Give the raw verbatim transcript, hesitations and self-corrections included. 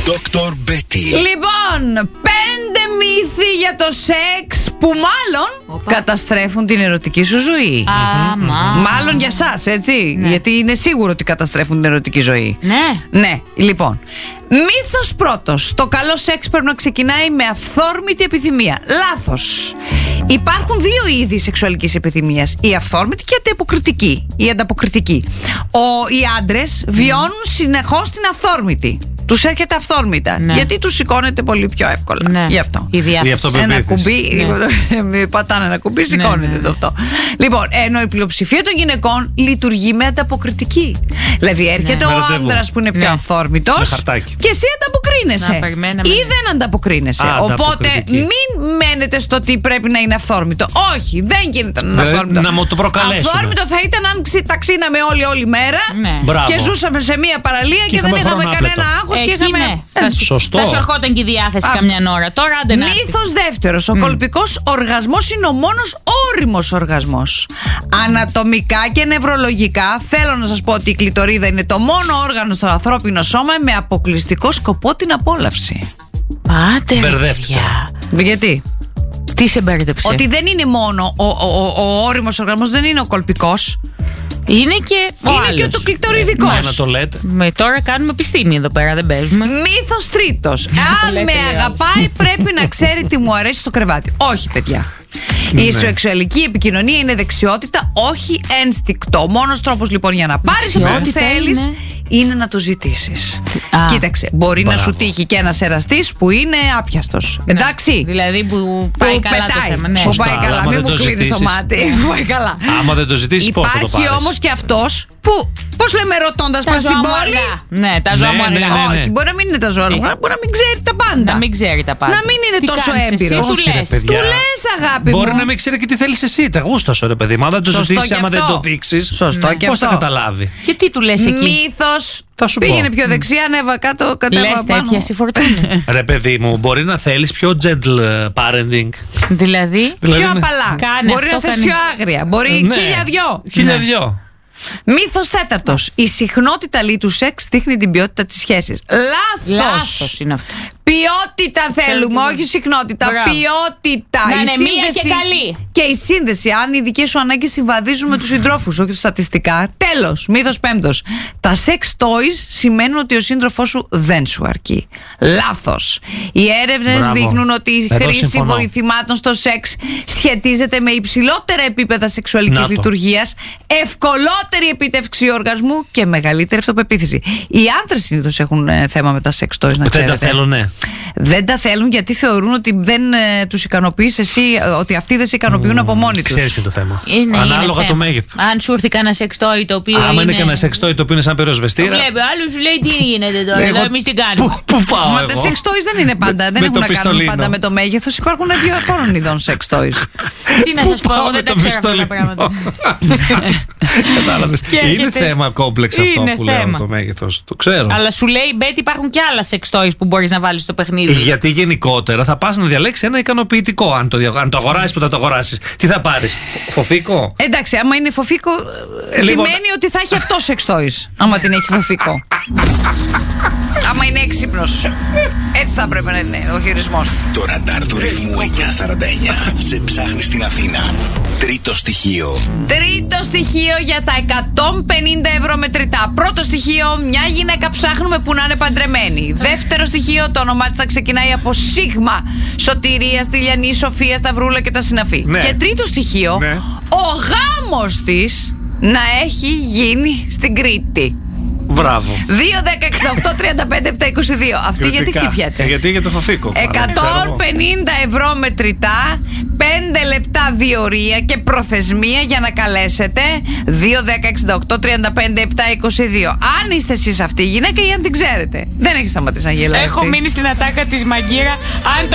Δόκτωρ Μπέτι. Λοιπόν, πέντε μύθοι για το σεξ που μάλλον Οπα. καταστρέφουν την ερωτική σου ζωή. Α, μα. Μάλλον για σας, έτσι. Ναι. Γιατί είναι σίγουρο ότι καταστρέφουν την ερωτική ζωή. Ναι. Ναι, λοιπόν. Μύθος πρώτος. Το καλό σεξ πρέπει να ξεκινάει με αυθόρμητη επιθυμία. Λάθος. Υπάρχουν δύο είδη σεξουαλικής επιθυμίας. Η αυθόρμητη και η ανταποκριτική. Η ανταποκριτική. Ο, οι άντρες βιώνουν συνεχώς την αυθόρμητη. Τους έρχεται αυθόρμητα. Ναι. Γιατί τους σηκώνεται πολύ πιο εύκολα. Ναι. Γι' αυτό. Η διάθεση. Ένα κουμπί, ναι. πατάνε ένα κουμπί, σηκώνεται ναι, ναι. το αυτό. Λοιπόν, ενώ η πλειοψηφία των γυναικών λειτουργεί με ανταποκριτική. Δηλαδή έρχεται ναι. ο άνδρας που είναι πιο ναι. αυθόρμητος και εσύ ανταποκρίνεσαι. Να, ή δεν ανταποκρίνεσαι. Α, Οπότε μην μένετε στο ότι πρέπει να είναι αυθόρμητο. Όχι, δεν γίνεται να είναι δηλαδή, αυθόρμητο. Να μου το προκαλέσουμε. Αυθόρμητο θα ήταν αν ξυ, τα ξύναμε όλη όλη μέρα ναι. και ζούσαμε σε μία παραλία και, και δεν είχαμε κανένα άγχος. Εκεί, και είχαμε... ναι. Θα σου, Σωστό. Θα σου ερχόταν και η διάθεση Αυτό. καμιά ώρα. Τώρα άντε να έρθει. Μύθος δεύτερος. Ο mm. κολπικός οργασμός είναι ο μόνος όριμος οργασμός. Ανατομικά και νευρολογικά θέλω να σας πω ότι η κλειτορίδα είναι το μόνο όργανο στο ανθρώπινο σώμα με αποκλειστικό σκοπό την απόλαυση. Πάτε. Μπερδεύτηκα. Γιατί? Τι σε μπέρδεψε? Ότι δεν είναι μόνο ο, ο, ο, ο όριμος οργασμός, δεν είναι ο κολπικός. Είναι και ο Είναι άλλος. και το κλειτοριδικός. Ναι, να το λέτε. Με, τώρα κάνουμε επιστήμη εδώ πέρα, δεν παίζουμε. Μύθος τρίτος. Αν λέτε, με λέει αγαπάει πρέπει να ξέρει τι μου αρέσει στο κρεβάτι. Όχι, παιδιά. Η Ναι. σεξουαλική επικοινωνία είναι δεξιότητα, όχι ένστικτο. Ο μόνος τρόπος λοιπόν για να πάρεις αυτό που Δεξιότητα θέλεις είναι. είναι να το ζητήσεις. Α. Κοίταξε, μπορεί Μπράβο. να σου τύχει και ένας εραστής που είναι άπιαστος. Εντάξει. Δηλαδή που Που πάει καλά το πετάει. θέμα. Ναι. Που Σωστά, πάει αλλά καλά. άμα Μην δεν μου το κλείνεις το ζητήσεις. μάτι. Που πάει καλά. Άμα δεν το ζητήσεις, πώς θα το πάρεις? Υπάρχει όμως και αυτός που, πώς λέμε ρωτώντας Τα προς ζώα την μου πόλη. αργά. Ναι, τα ζώα Ναι, μου ναι, αργά. ναι, ναι. Όχι, μπορεί να μην είναι τα ζώα, Τι? μπορεί να μην ξέρει τα πάντα. Να μην ξέρει τα πάντα. Να μην είναι Τι τόσο κάνεις εσύ, έμπειρος. του Όχι, ρε λες. παιδιά. Του λες, αγάπη Μπορεί μου. να μην ξέρει και τι θέλεις εσύ. Τα γούστα σου, ρε παιδί. Μα αν δεν το Σωστό ζητήσεις, και άμα δεν αυτό. το δείξεις, Σωστό και πώς θα αυτό. καταλάβει? Και τι του λες εκεί? Μύθος. Θα σου Πήγαινε πω. πιο δεξιά, ανέβα κάτω, κατέβα Λες πάνω. τέτοια συφορτούνε. Ρε παιδί μου, μπορεί να θέλεις πιο gentle parenting. Δηλαδή. Πιο Δηλαδή, απαλά. Κάνε Μπορεί αυτό, να θες κάνε. πιο άγρια. Μπορεί Ναι. χίλια δυο. Χίλια Ναι. δυο. Μύθος τέταρτος. Η συχνότητα λέει του σεξ δείχνει την ποιότητα της σχέσης. Λάθος. Λάθος είναι αυτό. Ποιότητα θέλουμε, Θέλουμε. όχι συχνότητα. Μπράβο. Ποιότητα. Να Η είναι μία και σύνδεση- καλή. Και η σύνδεση, αν οι δικές σου ανάγκες συμβαδίζουν με τους συντρόφους, όχι στατιστικά. Τέλος, μύθος πέμπτος. Τα sex toys σημαίνουν ότι ο σύντροφός σου δεν σου αρκεί. Λάθος. Οι έρευνες Μπράβο. δείχνουν ότι η Εδώ χρήση συμφωνώ. βοηθημάτων στο σεξ σχετίζεται με υψηλότερα επίπεδα Να σεξουαλικής το. λειτουργίας, ευκολότερη επίτευξη οργασμού και μεγαλύτερη αυτοπεποίθηση. Οι άντρες συνήθως έχουν ε, θέμα με τα sex toys, να Δεν ξέρετε. τα θέλω, ναι. Δεν τα θέλουν γιατί θεωρούν ότι δεν ε, τους ικανοποιείς εσύ, ε, ότι αυτοί δεν σε ικανοποιούν από μόνοι τους. Ξέρεις ποιο είναι το θέμα. Είναι, Ανάλογα είναι το θέμα. μέγεθος. Αν σου έρθει κανένα σεξτόι το οποίο. Άμα είναι είναι... κανένα σεξτόι το οποίο είναι σαν Το πυροσβεστήρα. βλέπει ο άλλος, σου λέει τι γίνεται τώρα, Εγώ- εδώ εμείς τι κάνουμε. Πού, πού πάω Μα εγώ? τα sex toys δεν είναι πάντα, Με- δεν με έχουν το να κάνουν πιστολίνο. πάντα με το μέγεθος. Υπάρχουν διαφόρων ειδών sex toys. Τι να Πού σας πω, πάω εγώ με δεν τα το ξέρω αυτά τα πιστολίνο? πράγματα. Κατάλαβες. Και Είναι έρχεται- θέμα κόμπλεξ αυτό Είναι που λέω θέμα. το μέγεθος. Το ξέρω. Αλλά σου λέει, Μπέτη, υπάρχουν και άλλα σεξτόις που μπορείς να βάλεις στο παιχνίδι. Γιατί γενικότερα θα πας να διαλέξεις ένα ικανοποιητικό. Αν το, δια- αν το αγοράσεις, που θα το αγοράσεις. Τι θα πάρεις, φο- φοφίκο? Εντάξει, άμα είναι φοφίκο, Ε, λοιπόν- σημαίνει ότι θα έχει αυτό sex toys. Άμα την έχει φοφίκο. Άμα είναι έξυπνος. Έτσι θα πρέπει να είναι ο χειρισμός. Το ραντάρ του ρυθμού εννιακόσια σαράντα εννιά σε ψάχνει στην Αθήνα. Τρίτο στοιχείο. Τρίτο στοιχείο για τα εκατόν πενήντα ευρώ μετρητά. Πρώτο στοιχείο, μια γυναίκα ψάχνουμε που να είναι παντρεμένη. Δεύτερο στοιχείο, το όνομά της θα ξεκινάει από Σίγμα. Σωτηρία, Στυλιανή, Σοφία, Σταυρούλα και τα συναφή. Ναι. Και τρίτο στοιχείο, Ναι. ο γάμος της να έχει γίνει στην Κρήτη. Μπράβο. δύο, δέκα, εξήντα οκτώ, τριάντα πέντε, επτά, είκοσι δύο. Αυτή γιατί Κριτικά. χτυπιέται. Γιατί για το φοφίκο. εκατόν πενήντα ευρώ μετρητά, πέντε λεπτά διορία και προθεσμία για να καλέσετε. δύο, δέκα, εξήντα οκτώ, τριάντα πέντε, επτά, είκοσι δύο. Αν είστε εσείς αυτή η γυναίκα ή αν την ξέρετε. Δεν έχει σταματήσει να γελάει. Έχω έτσι. μείνει στην ατάκα της Μαγκύρα. Αν